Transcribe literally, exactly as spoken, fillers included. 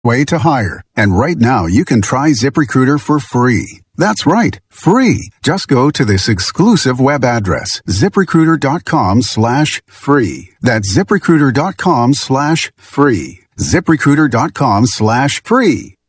way to hire. And right now, you can try ZipRecruiter for free. That's right, free. Just go to this exclusive web address, ZipRecruiter.com slash free. That's ZipRecruiter.com slash free. ZipRecruiter.com slash free.